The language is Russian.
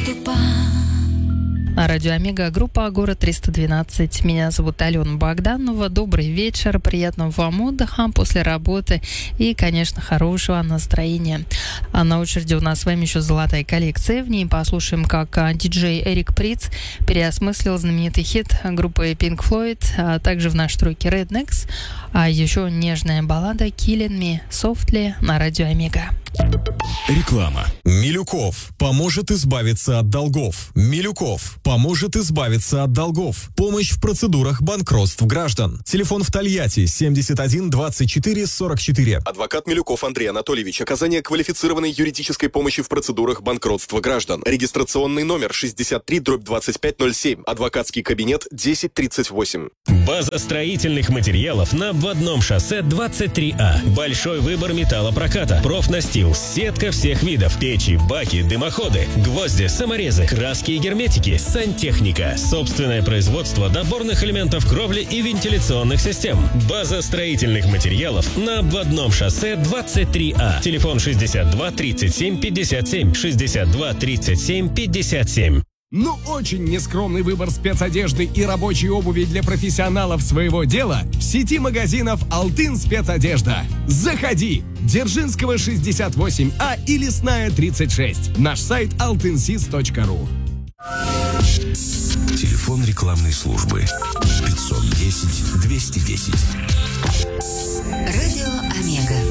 На радио Омега, группа «Город 312». Меня зовут Алена Богданова. Добрый вечер, приятного вам отдыха после работы и, конечно, хорошего настроения. А на очереди у нас с вами еще золотая коллекция. В ней послушаем, как диджей Эрик Притц переосмыслил знаменитый хит группы Pink Floyd, а также в нашей тройке Rednecks, а еще нежная баллада «Killing Me Softly» на радио Омега. Реклама. Милюков поможет избавиться от долгов. Милюков поможет избавиться от долгов. Помощь в процедурах банкротств граждан. Телефон в Тольятти 71 24 44. Адвокат Милюков Андрей Анатольевич. Оказание квалифицированной юридической помощи в процедурах банкротства граждан. Регистрационный номер 63/2507. Адвокатский кабинет 1038. База строительных материалов на обводном шоссе 23А. Большой выбор металлопроката. Профнастил. Сетка всех видов. Печи, баки, дымоходы, гвозди, саморезы, краски и герметики, сантехника. Собственное производство доборных элементов кровли и вентиляционных систем. База строительных материалов на обводном шоссе 23А. Телефон 62 37 57. 62 37 57. Ну, очень нескромный выбор спецодежды и рабочей обуви для профессионалов своего дела в сети магазинов «Алтын Спецодежда». Заходи! Дзержинского 68А и Лесная 36. Наш сайт altynsis.ru. Телефон рекламной службы 510 210. Радио Омега.